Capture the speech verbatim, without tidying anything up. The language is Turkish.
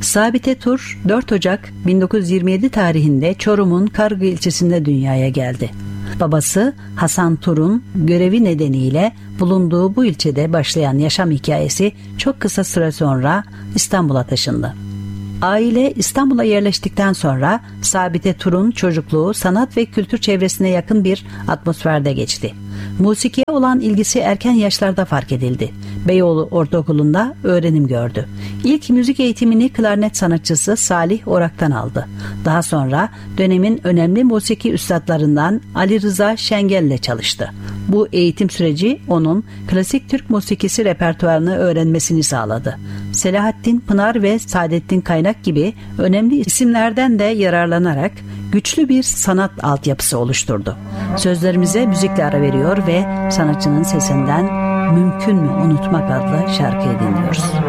Sabite Tur dört Ocak bin dokuz yüz yirmi yedi tarihinde Çorum'un Kargı ilçesinde dünyaya geldi. Babası Hasan Tur'un görevi nedeniyle bulunduğu bu ilçede başlayan yaşam hikayesi çok kısa süre sonra İstanbul'a taşındı. Aile İstanbul'a yerleştikten sonra Sabite Tur'un çocukluğu sanat ve kültür çevresine yakın bir atmosferde geçti. Musikiye olan ilgisi erken yaşlarda fark edildi. Beyoğlu Ortaokulu'nda öğrenim gördü. İlk müzik eğitimini klarnet sanatçısı Salih Orak'tan aldı. Daha sonra dönemin önemli musiki üstadlarından Ali Rıza Şengel'le çalıştı. Bu eğitim süreci onun klasik Türk musikisi repertuarını öğrenmesini sağladı. Selahattin Pınar ve Saadettin Kaynak gibi önemli isimlerden de yararlanarak güçlü bir sanat altyapısı oluşturdu. Sözlerimize müzikle ara veriyor ve sanatçının sesinden Mümkün mü Unutmak adlı şarkıyı dinliyoruz.